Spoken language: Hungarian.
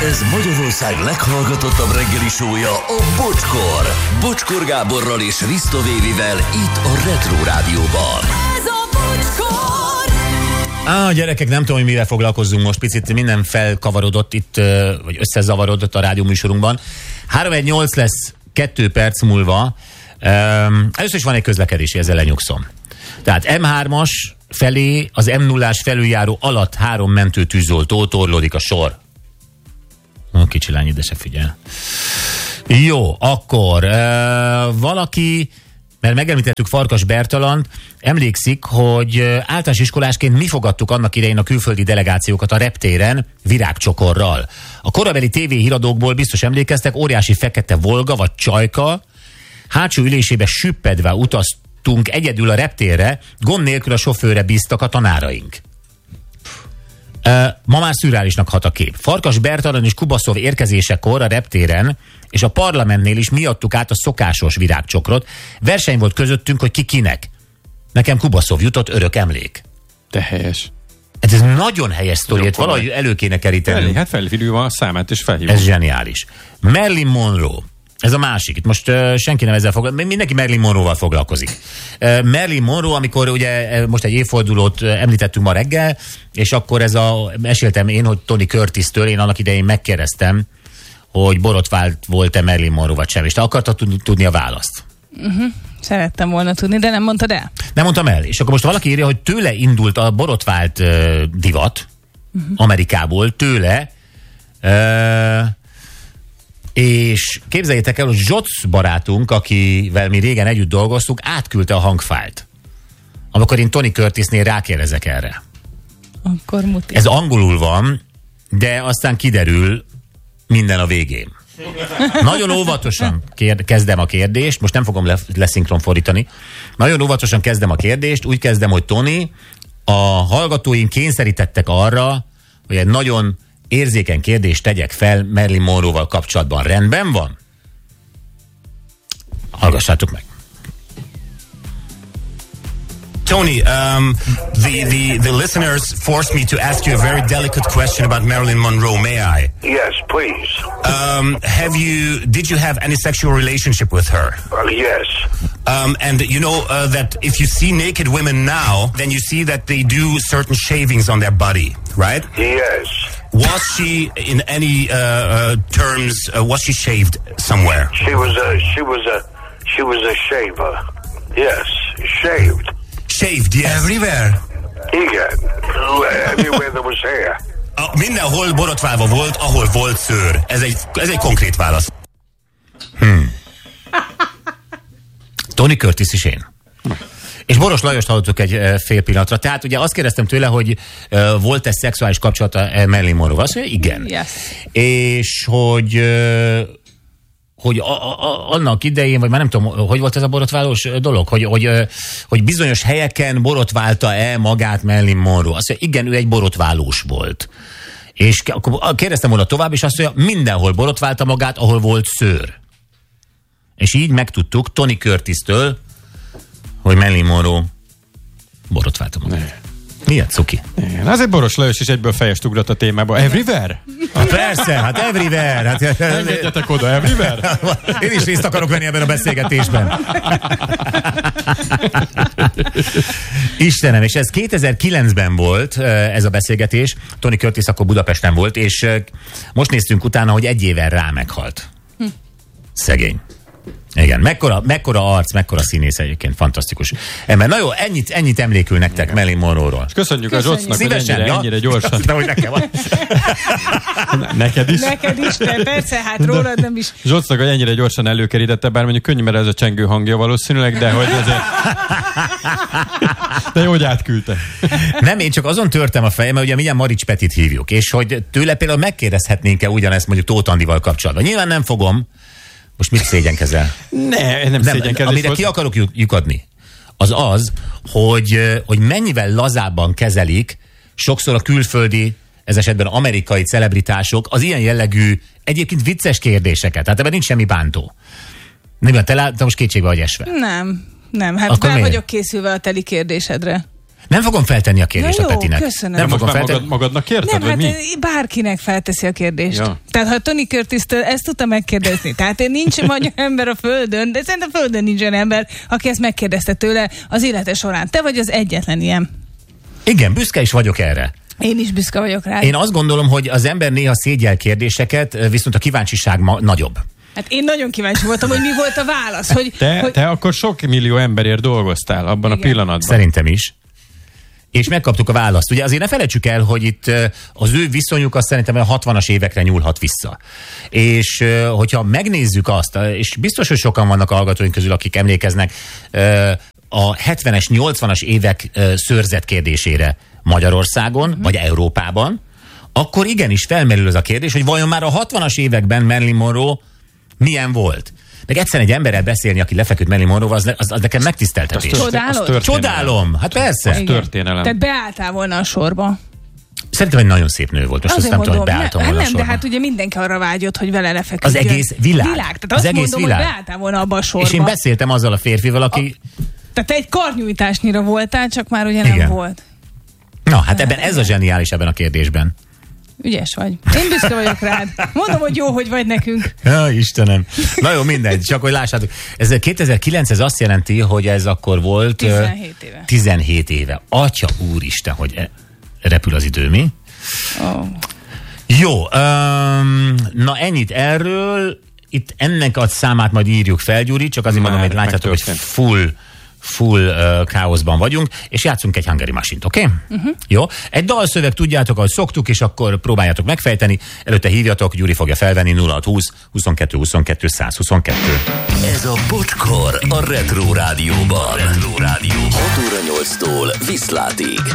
Ez Magyarország leghallgatottabb reggeli show-ja, a Bocskor. Bocskor Gáborral és Risto Vévivel itt a Retro Rádióban. Ez a Bocskor! Gyerekek, nem tudom, hogy mivel foglalkozzunk most, picit minden felkavarodott itt, vagy összezavarodott a rádióműsorunkban. 318 lesz 2 perc múlva. Először is van egy közlekedési, ezzel lenyugszom. Tehát M3-as felé, az M0-ás felüljáró alatt 3 mentő tűzoltó, torlódik a sor. Kicsi lány, ide se figyel. Jó, akkor valaki, mert megemlítettük Farkas Bertalant, emlékszik, hogy általános iskolásként mi fogadtuk annak idején a külföldi delegációkat a reptéren virágcsokorral. A korabeli tévéhíradókból biztos emlékeztek, óriási fekete Volga vagy Csajka, hátsó ülésébe süppedve utaztunk egyedül a reptérre, gond nélkül a sofőrre bíztak a tanáraink. Ma már szürreálisnak hat a kép. Farkas Bertalan és Kubaszov érkezésekor a reptéren és a parlamentnél is miattuk át a szokásos virágcsokrot. Verseny volt közöttünk, hogy ki kinek. Nekem Kubaszov jutott, örök emlék. De helyes. Ez nagyon helyes sztoriét, valahogy elő kéne keríteni. Hát felhívva a számát és felhívom. Ez zseniális. Marilyn Monroe. Ez a másik. Itt most senki nem ezzel foglalkozik. Mindenki Marilyn Monroe-val foglalkozik. Marilyn Monroe, amikor ugye most egy évfordulót említettünk ma reggel, és akkor meséltem én, hogy Tony Curtis-től én annak idején megkérdeztem, hogy borotvált volt-e Marilyn Monroe vagy sem. És te akartad tudni a választ? Szerettem volna tudni, de nem mondtad el. Nem mondtam el. És akkor most valaki írja, hogy tőle indult a borotvált divat, Amerikából, tőle, és képzeljétek el, hogy Zsoc barátunk, akivel mi régen együtt dolgoztunk, átküldte a hangfájlt. Amikor én Tony Curtisnél rákérdezek erre. Akkor muti. Ez angolul van, de aztán kiderül minden a végén. Nagyon óvatosan kezdem a kérdést, most nem fogom leszinkron fordítani. Nagyon óvatosan kezdem a kérdést, úgy kezdem, hogy Tony, a hallgatóink kényszerítettek arra, hogy egy nagyon érzékeny kérdést tegyek fel Marilyn Monroe-val kapcsolatban. Rendben van? Hallgassátok meg. Tony, the listeners forced me to ask you a very delicate question about Marilyn Monroe. May I? Yes, please. Did you have any sexual relationship with her? Yes. And you know that if you see naked women now, then you see that they do certain shavings on their body, right? Yes. Was she, in any terms, was she shaved somewhere? She was a shaver. Yes, shaved. Shaved, yes. Everywhere? Igen. Everywhere there was hair. Mindenhol borotválva volt, ahol volt szőr. Ez egy konkrét válasz. Tony Curtis is én. És Boros Lajost hallottuk egy fél pillanatra. Tehát ugye azt kérdeztem tőle, hogy volt-e szexuális kapcsolata Marilyn Monroe-val? Azt mondja, igen. Yes. És hogy annak idején, vagy már nem tudom, hogy volt ez a borotválós dolog, hogy bizonyos helyeken borotválta-e magát Marilyn Monroe. Azt mondja, igen, ő egy borotválós volt. És akkor kérdeztem volna tovább, és azt mondja, mindenhol borotválta magát, ahol volt szőr. És így megtudtuk Tony Curtis-től, hogy Marilyn Monroe borotválta magát. Milyen cuki? Igen, azért Boros Lajos is egyből fejest ugrott a témába. Everywhere? Persze, hát everywhere. Engedjetek oda, everywhere? Én is részt akarok venni ebben a beszélgetésben. Istenem, és ez 2009-ben volt ez a beszélgetés. Tony Curtis akkor Budapesten volt, és most néztünk utána, hogy egy évvel rá meghalt. Szegény. Igen, mekkora arc, mekkora színész egyébként, fantasztikus ember. Na jó, ennyit emlékül nektek Marilyn Monroe-ról. És köszönjük a Zsocnak, hogy ennyire gyorsan. De hogy nekem van. Neked is? Neked is, persze, hát rólad nem is. Zsocnak, hogy ennyire gyorsan előkerítette, bár mondjuk könnyű, mert ez a csengő hangja valószínűleg, de hogy azért... De jó, hogy átküldte. Nem, én csak azon törtem a fejem, mert ugye milyen Marics Petit hívjuk, és hogy tőle például megkérdezhetnénk-e ugyanezt mondjuk Tóth Andival kapcsolatban. Nyilván nem fogom. Most mit szégyenkezel? Nem szégyenkezés. Amire ki akarok lyukadni, az, hogy mennyivel lazábban kezelik sokszor a külföldi, ez esetben amerikai celebritások az ilyen jellegű, egyébként vicces kérdéseket. Tehát ebben nincs semmi bántó. Te most kétségbe vagy esve. Nem, hát fel vagyok készülve a teli kérdésedre. Nem fogom feltenni a kérdést Na a jó, Petinek. köszönöm. Nem Most fogom már feltenni. magadnak érted, Nem, vagy hát mi? bárkinek felteszi a kérdést. Ja. Tehát ha Tony Curtis-től ezt tudta megkérdezni, tehát nincs magyar ember a Földön, de szerintem a Földön nincs olyan ember, aki ezt megkérdezte tőle az élete során. Te vagy az egyetlen ilyen. Igen, büszke is vagyok erre. Én is büszke vagyok rá. Én azt gondolom, hogy az ember néha szégyel kérdéseket, viszont a kíváncsiság nagyobb. Hát én nagyon kíváncsi voltam, hogy mi volt a válasz. Hogy, Te akkor sok millió emberért dolgoztál abban a Igen. pillanatban. Szerintem is. És megkaptuk a választ. Ugye azért ne felejtsük el, hogy itt az ő viszonyuk azt szerintem a 60-as évekre nyúlhat vissza. És hogyha megnézzük azt, és biztos, hogy sokan vannak a hallgatóink közül, akik emlékeznek a 70-es, 80-as évek szőrzet kérdésére Magyarországon, vagy Európában, akkor igenis felmerül az a kérdés, hogy vajon már a 60-as években Marilyn Monroe milyen volt. Meg egyszerűen egy emberrel beszélni, aki lefeküdt Marilyn Monroe, az nekem megtiszteltetés. Csodálod? Csodálom, hát persze. Igen. Történelem. Tehát beálltál volna a sorba. Szerintem egy nagyon szép nő volt. Most azt nem tudom, hogy beálltam volna nem, sorba. de hát ugye mindenki arra vágyott, hogy vele lefeküdjön. Az egész világ. Tehát Az azt egész mondom, világ. hogy beálltál volna abba a sorba. És én beszéltem azzal a férfival, aki... Tehát te egy karnyújtásnyira voltál, csak már ugye Igen. nem volt. Na, hát ebben ez a zseniális ebben a kérdésben. Ügyes vagy. Én büszke vagyok rád. Mondom, hogy jó, hogy vagy nekünk. Ja, Istenem. Na jó, mindegy, csak hogy lássátok. Ez 2009, ez azt jelenti, hogy ez akkor volt... 17 éve. 17 éve. Atya úristen, hogy repül az idő, mi? Oh. Jó, na ennyit erről. Itt ennek a számát majd írjuk fel, Gyuri, csak azért mondom, hogy látjátok, hogy full káoszban vagyunk, és játszunk egy Hungary Machine-t, oké? Jó? Egy dalszöveg, tudjátok, ahogy szoktuk, és akkor próbáljátok megfejteni. Előtte hívjatok, Gyuri fogja felvenni 0620 22 22 122. Ez a Bocskor a Retro Rádióban. 6 óra 8-tól Viszlátig.